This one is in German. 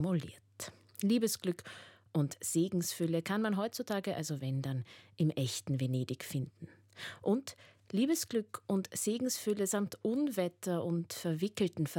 formuliert. Liebesglück und Segensfülle kann man heutzutage also wenn dann im echten Venedig finden. Und Liebesglück und Segensfülle samt Unwetter und verwickelten